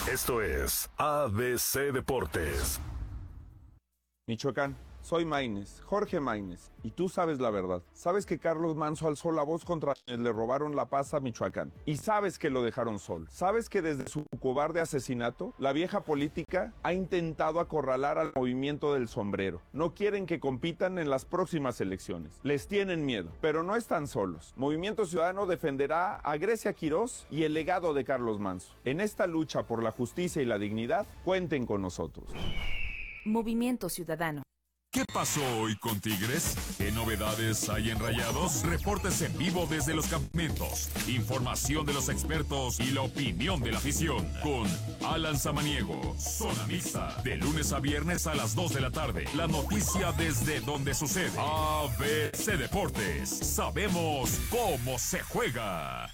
Esto es ABC Deportes. Michoacán, soy Maínez, Jorge Maínez, y tú sabes la verdad. Sabes que Carlos Manso alzó la voz contra quienes le robaron la paz a Michoacán. Y sabes que lo dejaron solo. Sabes que desde su cobarde asesinato, la vieja política ha intentado acorralar al movimiento del sombrero. No quieren que compitan en las próximas elecciones. Les tienen miedo, pero no están solos. Movimiento Ciudadano defenderá a Grecia Quirós y el legado de Carlos Manso. En esta lucha por la justicia y la dignidad, cuenten con nosotros. Movimiento Ciudadano. ¿Qué pasó hoy con Tigres? ¿Qué novedades hay en Rayados? Reportes en vivo desde los campamentos, información de los expertos y la opinión de la afición. Con Alan Samaniego, Zona Mixta, de lunes a viernes a las 2 de la tarde. La noticia desde donde sucede. ABC Deportes. Sabemos cómo se juega.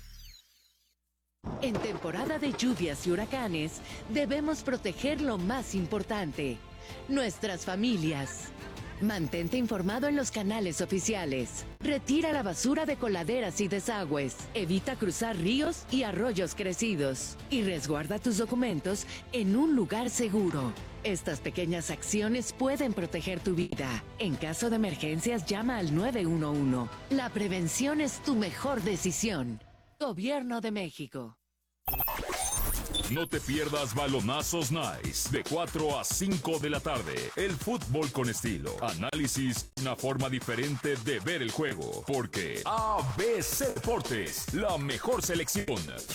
En temporada de lluvias y huracanes, debemos proteger lo más importante: nuestras familias. Mantente informado en los canales oficiales. Retira la basura de coladeras y desagües. Evita cruzar ríos y arroyos crecidos. Y resguarda tus documentos en un lugar seguro. Estas pequeñas acciones pueden proteger tu vida. En caso de emergencias, llama al 911. La prevención es tu mejor decisión. Gobierno de México. No te pierdas Balonazos Nice, de 4 a 5 de la tarde. El fútbol con estilo, análisis, una forma diferente de ver el juego. Porque ABC Deportes, la mejor selección.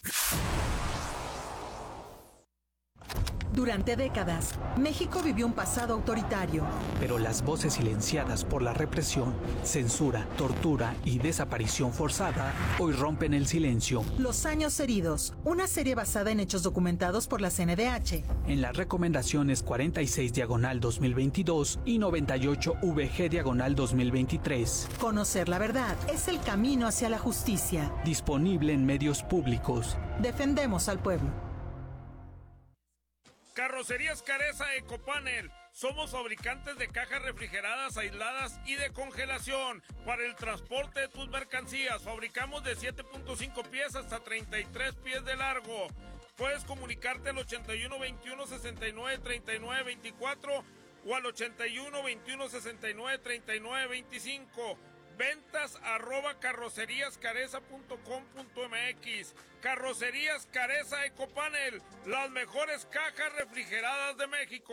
Durante décadas, México vivió un pasado autoritario. Pero las voces silenciadas por la represión, censura, tortura y desaparición forzada hoy rompen el silencio. Los años heridos, una serie basada en hechos documentados por la CNDH. En las recomendaciones 46/2022 y 98/VG/2023. Conocer la verdad es el camino hacia la justicia. Disponible en medios públicos. Defendemos al pueblo. Carrocerías Careza Ecopanel. Somos fabricantes de cajas refrigeradas, aisladas y de congelación para el transporte de tus mercancías. Fabricamos de 7.5 pies hasta 33 pies de largo. Puedes comunicarte al 81 21 69 39 24 o al 81 21 69 39 25. Ventas @carroceríascareza.com.mx. Carrocerías Careza Ecopanel, las mejores cajas refrigeradas de México.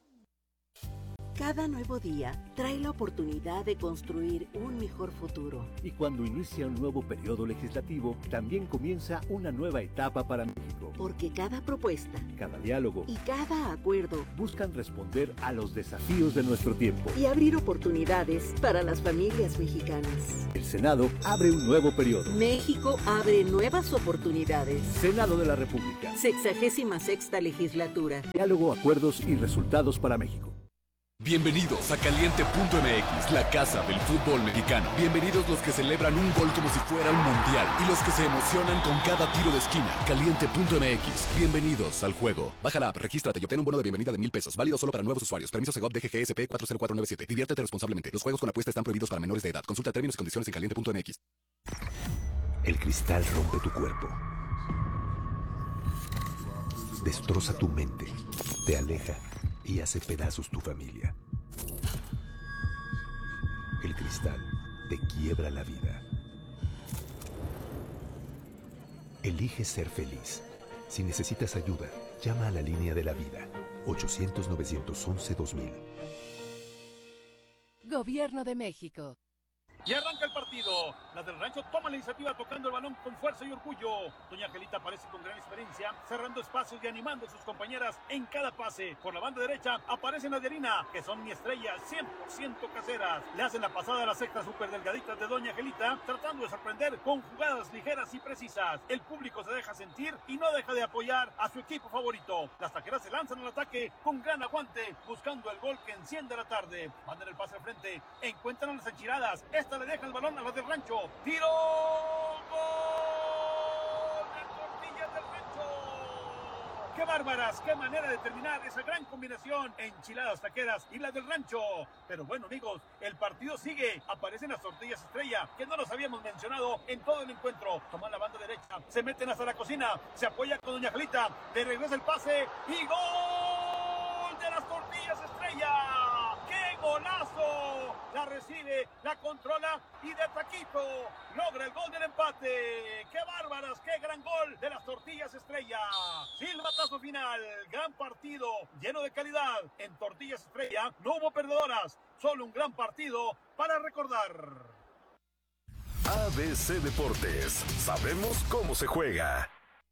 Cada nuevo día trae la oportunidad de construir un mejor futuro. Y cuando inicia un nuevo periodo legislativo, también comienza una nueva etapa para México. Porque cada propuesta, cada diálogo y cada acuerdo buscan responder a los desafíos de nuestro tiempo y abrir oportunidades para las familias mexicanas. El Senado abre un nuevo periodo. México abre nuevas oportunidades. Senado de la República. 66ª legislatura. Diálogo, acuerdos y resultados para México. Bienvenidos a Caliente.mx, la casa del fútbol mexicano. Bienvenidos los que celebran un gol como si fuera un mundial y los que se emocionan con cada tiro de esquina. Caliente.mx, bienvenidos al juego. Baja la app, regístrate y obtén un bono de bienvenida de 1,000 pesos. Válido solo para nuevos usuarios. Permiso Segov DGGSP 40497. Diviértete responsablemente. Los juegos con apuesta están prohibidos para menores de edad. Consulta términos y condiciones en Caliente.mx. El cristal rompe tu cuerpo. Destroza tu mente. Te aleja y hace pedazos tu familia. El cristal te quiebra la vida. Elige ser feliz. Si necesitas ayuda, llama a la línea de la vida. 800-911-2000. Gobierno de México. Y arranca el partido. Las del Rancho toman la iniciativa tocando el balón con fuerza y orgullo. Doña Angelita aparece con gran experiencia, cerrando espacios y animando a sus compañeras en cada pase. Por la banda derecha aparece Naderina, que son mi estrella, 100% caseras. Le hacen la pasada a las sextas súper delgaditas de Doña Angelita, tratando de sorprender con jugadas ligeras y precisas. El público se deja sentir y no deja de apoyar a su equipo favorito. Las taqueras se lanzan al ataque con gran aguante, buscando el gol que enciende la tarde. Mandan el pase al frente, encuentran a las enchiladas. Le deja el balón a las del Rancho. ¡Tiro! ¡Gol! ¡De Tortillas del Rancho! ¡Qué bárbaras! ¡Qué manera de terminar esa gran combinación! Enchiladas taqueras y la del rancho. Pero bueno, amigos, el partido sigue. Aparecen las tortillas estrella, que no los habíamos mencionado en todo el encuentro. Toman la banda derecha, se meten hasta la cocina, se apoya con doña Angelita, le regresa el pase y ¡gol de las tortillas estrella! ¡Qué golazo! La recibe, la controla y de taquito logra el gol del empate. ¡Qué bárbaras! ¡Qué gran gol de las tortillas estrella! Silbatazo final, gran partido, lleno de calidad. En Tortillas Estrella no hubo perdedoras, solo un gran partido para recordar. ABC Deportes, sabemos cómo se juega.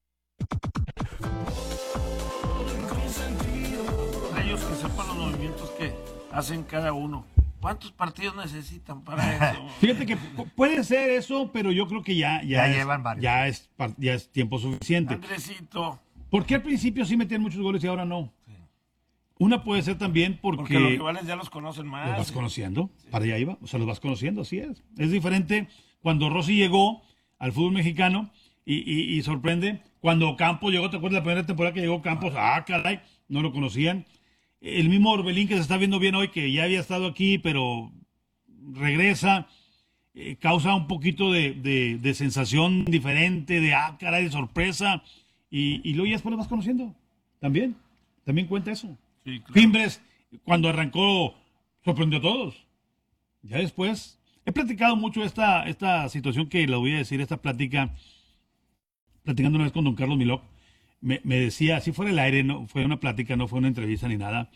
Ellos que sepan los movimientos que hacen cada uno. ¿Cuántos partidos necesitan para eso? Fíjate que puede ser eso, pero yo creo que ya llevan varios. Ya es tiempo suficiente. Andresito. ¿Por qué al principio sí metían muchos goles y ahora no? Sí. Una puede ser también porque los rivales ya los conocen más. Los vas conociendo, para allá iba, o sea, los vas conociendo, así es. Es diferente cuando Rossi llegó al fútbol mexicano y sorprende. Cuando Campos llegó, ¿te acuerdas la primera temporada que llegó Campos? Ah, caray, no lo conocían. El mismo Orbelín que se está viendo bien hoy, que ya había estado aquí, pero regresa, causa un poquito de sensación diferente, de caray, de sorpresa, y luego ya después lo vas conociendo. También cuenta eso. Sí, claro. Fimbres, cuando arrancó, sorprendió a todos. Ya después, he platicado mucho esta situación que la voy a decir, esta plática, platicando una vez con don Carlos Milok. Me decía, así fuera el aire, no fue una plática, no fue una entrevista ni nada.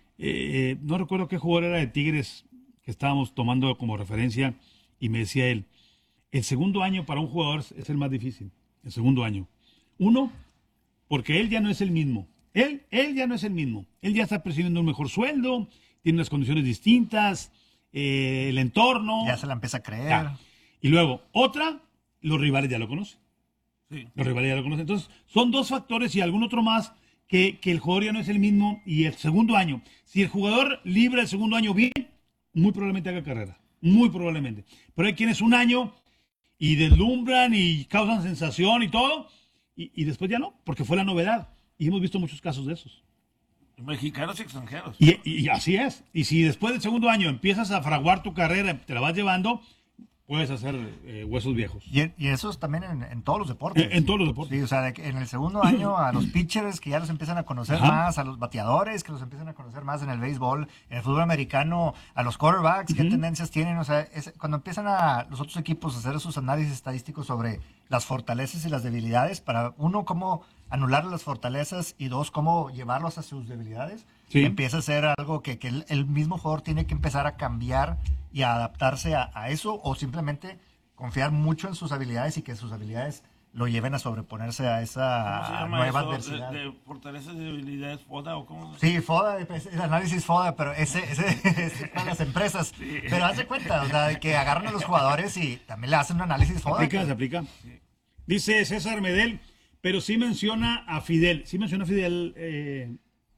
No recuerdo qué jugador era de Tigres que estábamos tomando como referencia, y me decía él, el segundo año para un jugador es el más difícil, el segundo año. Uno, porque él ya no es el mismo. Él ya no es el mismo. Él ya está percibiendo un mejor sueldo, tiene unas condiciones distintas, el entorno. Ya se la empieza a creer. Ya. Y luego, otra, los rivales ya lo conocen. Sí. Los rivales ya lo conocen. Entonces, son dos factores y algún otro más que el jugador ya no es el mismo. Y el segundo año, si el jugador libra el segundo año bien, muy probablemente haga carrera. Muy probablemente. Pero hay quienes un año y deslumbran y causan sensación y todo, y después ya no, porque fue la novedad. Y hemos visto muchos casos de esos. Mexicanos y extranjeros. Y así es. Y si después del segundo año empiezas a fraguar tu carrera, te la vas llevando, puedes hacer huesos viejos. Y eso es también en todos los deportes. En todos los deportes. Sí, o sea, en el segundo año a los pitchers que ya los empiezan a conocer más, a los bateadores que los empiezan a conocer más en el béisbol, en el fútbol americano, a los quarterbacks, qué tendencias tienen. O sea, cuando empiezan los otros equipos a hacer sus análisis estadísticos sobre las fortalezas y las debilidades, para uno, cómo anular las fortalezas, y dos, cómo llevarlos a sus debilidades, sí, empieza a ser algo que el mismo jugador tiene que empezar a cambiar y a adaptarse a eso, o simplemente confiar mucho en sus habilidades y que sus habilidades lo lleven a sobreponerse a esa nueva adversidad. ¿De fortalezas y debilidades FODA o cómo? Sí, FODA, el análisis FODA, pero ese para las empresas. Sí. Pero haz de cuenta, o sea, que agarran a los jugadores y también le hacen un análisis FODA. Se aplica. Sí. Dice César Medel, pero sí menciona a Fidel. Sí menciona a Fidel